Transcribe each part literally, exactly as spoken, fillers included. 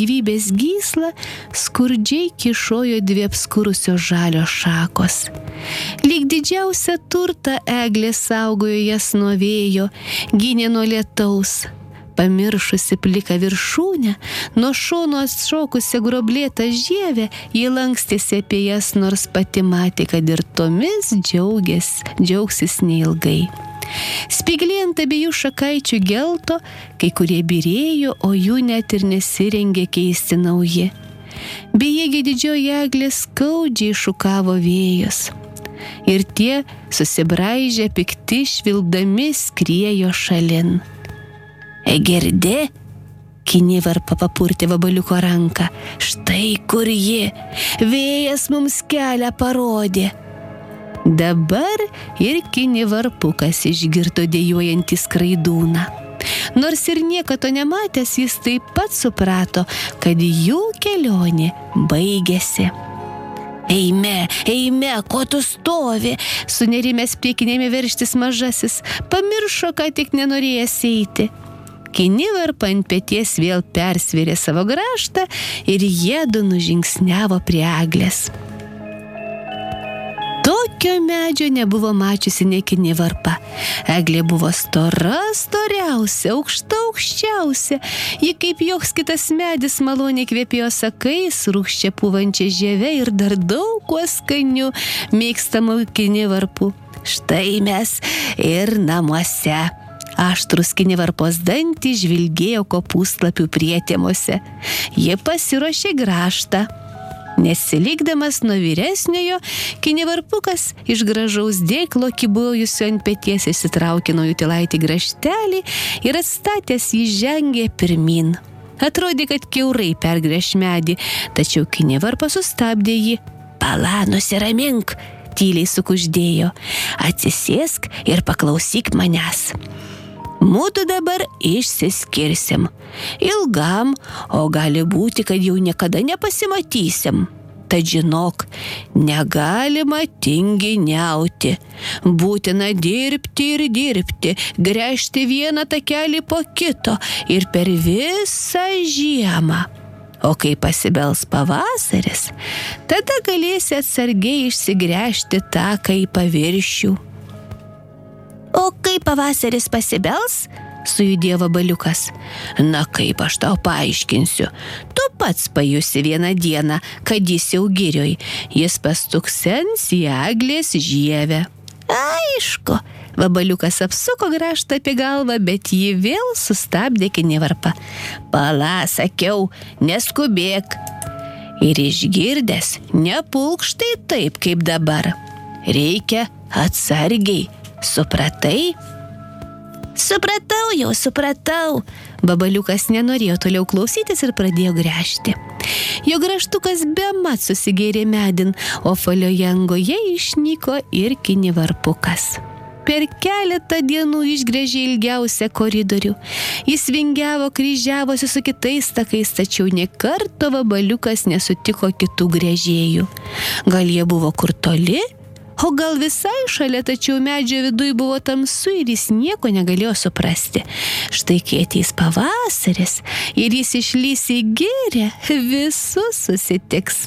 gyvybės gyslą skurdžiai kišojo dvi apskurusios žalio šakos. Lyg didžiausią turtą eglė saugojo jas nuo vėjo, gynė nuo lietaus. Pamiršusi pliką viršūnę, nuo šono atšokusią groblėtą žievę, ji lankstėsi apie jas, nors pati matė, kad ir tomis džiaugės, džiaugsis neilgai. Spygliai ant abiejų šakaičių gelto, kai kurie byrėjo, o jų net ir nesirengė keisti nauji. Bejėgė didžioji eglė skaudžiai šukavo vėjas. Ir tie, susibraižę pikti švilpdami, skriejo šalin. Egerdė, Kinivarpa papurtė vabaliuko ranką. Štai kur ji, vėjas mums kelią parodė. Dabar ir Kinivarpukas išgirdo dejuojantį skraidūną. Nors ir nieko to nematęs, jis taip pat suprato, kad jų kelionė baigėsi. Eime, eime, ko tu stovi? Sunerimęs priekinėme verštis mažasis, pamiršo, ką tik nenorėjęs eiti. Kinivarpa ant peties vėl persvėrė savo grąžtą ir jiedu nužingsniavo prie eglės. Tokio medžio nebuvo mačiusi nė Kinivarpa. Eglė buvo stora, storiausia, aukšta, aukščiausia. Ji kaip joks kitas medis maloniai kvepėjo sakais, rūgščia pūvančia žieve ir dar daug kuo skaniu mėgstamų Kinivarpų. Štai mes ir namuose. Aštrus Kinivarpos dantys žvilgėjo kopūstlapių prietėmuose. Ji pasiruošė grąžtą. Nesilikdamas nuo vyresniojo, Kinivarpukas iš gražaus dėklo kybojusio ant peties išsitraukė nuo jutilaitį grąžtelį ir atstatęs jį žengė pirmin. Atrodė, kad kiaurai pergręš medį, tačiau Kinivarpa sustabdė jį. Pala, nusiramink, tyliai sukuždėjo. Atsisėsk ir paklausyk manęs. Mudu dabar išsiskirsim. Ilgam, o gali būti, kad jau niekada nepasimatysim. Tad žinok, negalima tinginiauti. Būtina dirbti ir dirbti, gręžti vieną takelį po kito ir per visą žiemą. O kai pasibels pavasaris, tada galėsi atsargiai išsigręžti taką į paviršių. O kai pavasaris pasibels, sujudėjo vabaliukas. Na kaip aš tau paaiškinsiu, tu pats pajusi vieną dieną, kad jis jau girioj, jis pastuksens į eglės žievę. Aišku, vabaliukas apsuko grąžtą apie galvą, bet jį vėl sustabdė Kinivarpa. Pala, sakiau, neskubėk. Ir išgirdęs, nepulk štai taip, kaip dabar. Reikia atsargiai. Supratai? Supratau jau, supratau. Vabaliukas nenorėjo toliau klausytis ir pradėjo gręžti. Jo grąžtukas bemat susigėrė medin, o foliojangoje išnyko ir Kinivarpukas. Per keletą dienų išgręžė ilgiausią koridorių. Jis vingiavo, kryžiavosi su kitais takais, tačiau nė karto vabaliukas nesutiko kitų gręžėjų. Gal jie buvo kur toli? O gal visai šalia, tačiau medžio viduj buvo tamsu ir jis nieko negalėjo suprasti. Štai kai ateis pavasaris ir jis išlys į girią, visus susitiks.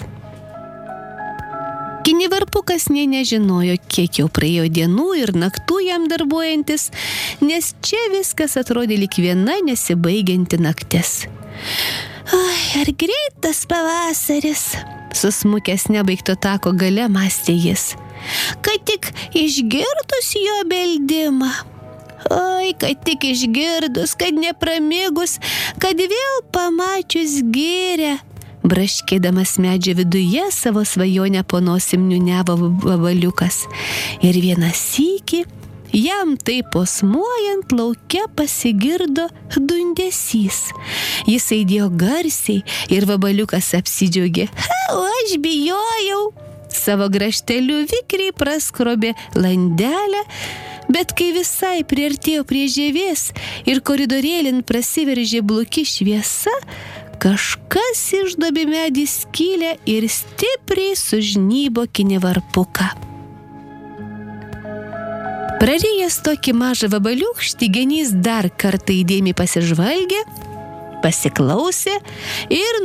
Kinivarpukas nė nežinojo, kiek jau praėjo dienų ir naktų jam darbuojantis, nes čia viskas atrodė lyg viena nesibaigianti naktis. Ai, ar greitas pavasaris, susmukęs nebaigto tako gale mąstė jis. Kad tik išgirdus jo beldimą. Oi, kad tik išgirdus, kad nepramigus, kad vėl pamačius girią. Braškėdamas medžio viduje savo svajonę po nosim niūniavo vabaliukas. Ir vieną sykį jam taip posmuojant lauke pasigirdo dundesys. Jis aidėjo garsiai ir vabaliukas apsidžiaugė. O aš bijojau. Savo grąžteliu vikriai praskrobė landelę, bet kai visai priartėjo prie žievės ir koridorėlin prasiveržė bluki šviesa, kažkas išdobė medį skylę ir stipriai sužnybo Kinivarpuką. Prarijęs tokį mažą vabaliukštį, genys dar kartą įdėmiai pasižvalgė, pasiklausė ir